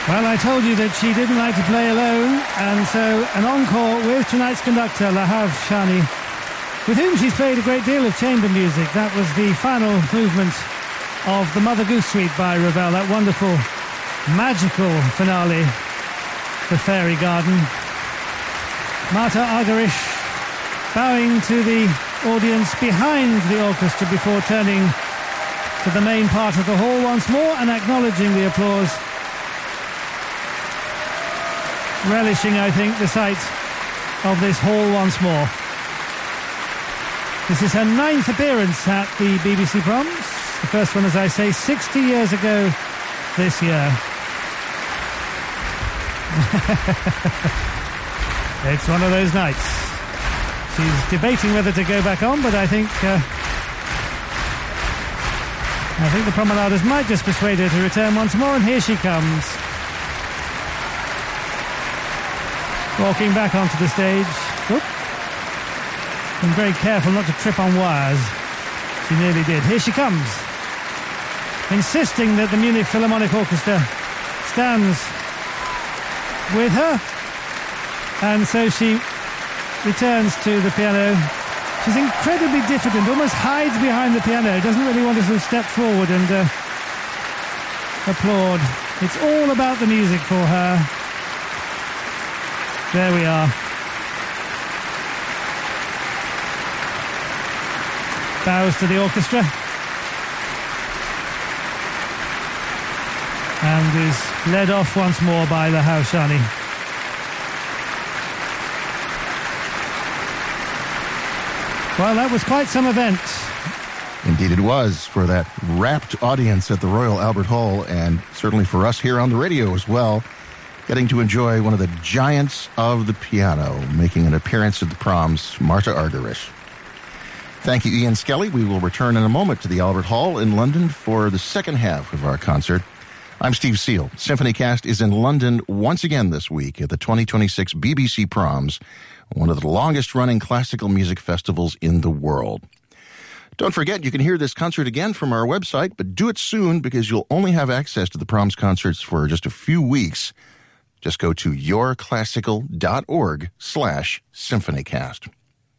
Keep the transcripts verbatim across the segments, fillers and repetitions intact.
Well, I told you that she didn't like to play alone, and so an encore with tonight's conductor, Lahav Shani, with whom she's played a great deal of chamber music. That was the final movement of the Mother Goose Suite by Ravel, that wonderful, magical finale, The Fairy Garden. Marta Argerich bowing to the audience behind the orchestra before turning to the main part of the hall once more and acknowledging the applause. Relishing, I think, the sight of this hall once more. This is her ninth appearance at the B B C Proms. The first one, as I say, sixty years ago this year. It's one of those nights. She's debating whether to go back on, but I think uh, I think the promenaders might just persuade her to return once more, and here she comes. Walking back onto the stage. Oop. Been very careful not to trip on wires. She nearly did. Here she comes. Insisting that the Munich Philharmonic Orchestra stands with her. And so she returns to the piano. She's incredibly diffident, almost hides behind the piano. Doesn't really want to sort of step forward and uh, applaud. It's all about the music for her. There we are. Bows to the orchestra. And is led off once more by Lahav Shani. Well, that was quite some event. Indeed it was, for that rapt audience at the Royal Albert Hall, and certainly for us here on the radio as well, getting to enjoy one of the giants of the piano, making an appearance at the Proms, Marta Argerich. Thank you, Ian Skelly. We will return in a moment to the Albert Hall in London for the second half of our concert. I'm Steve Seal. SymphonyCast is in London once again this week at the twenty twenty-six B B C Proms, one of the longest-running classical music festivals in the world. Don't forget, you can hear this concert again from our website, but do it soon because you'll only have access to the Proms concerts for just a few weeks. Just go to yourclassical.org slash symphonycast.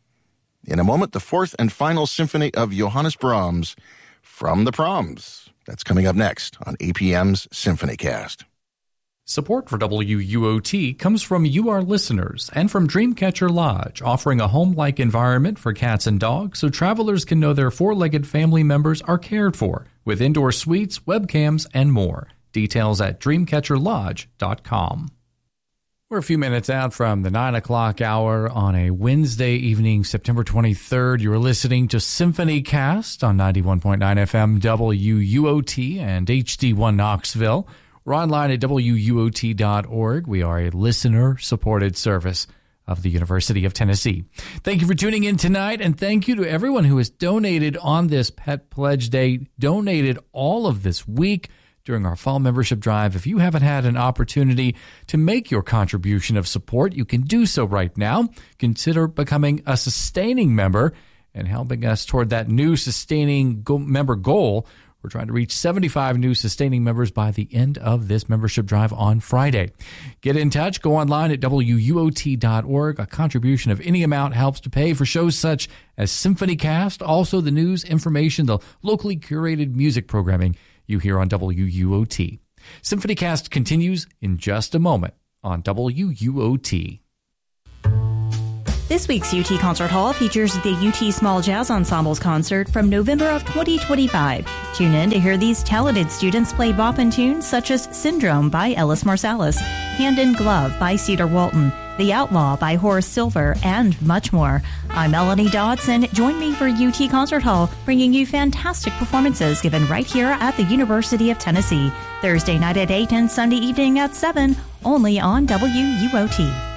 In a moment, the fourth and final symphony of Johannes Brahms from the Proms. That's coming up next on A P M's SymphonyCast. Support for W U O T comes from you, our listeners, and from Dreamcatcher Lodge, offering a home-like environment for cats and dogs so travelers can know their four-legged family members are cared for, with indoor suites, webcams, and more. Details at dreamcatcher lodge dot com. We're a few minutes out from the nine o'clock hour on a Wednesday evening, September twenty-third. You're listening to SymphonyCast on ninety-one point nine F M W U O T and H D one Knoxville. We're online at W U O T dot org. We are a listener-supported service of the University of Tennessee. Thank you for tuning in tonight, and thank you to everyone who has donated on this Pet Pledge Day, donated all of this week during our fall membership drive. If you haven't had an opportunity to make your contribution of support, you can do so right now. Consider becoming a sustaining member and helping us toward that new sustaining go- member goal. We're trying to reach seventy-five new sustaining members by the end of this membership drive on Friday. Get in touch. Go online at W U O T dot org. A contribution of any amount helps to pay for shows such as SymphonyCast, also the news, information, the locally curated music programming you hear on W U O T. SymphonyCast continues in just a moment on W U O T. This week's U T Concert Hall features the U T Small Jazz Ensemble's concert from November of twenty twenty-five. Tune in to hear these talented students play bop and tunes such as Syndrome by Ellis Marsalis, Hand in Glove by Cedar Walton, The Outlaw by Horace Silver, and much more. I'm Melanie Dodson. Join me for U T Concert Hall, bringing you fantastic performances given right here at the University of Tennessee. Thursday night at eight and Sunday evening at seven, only on W U O T.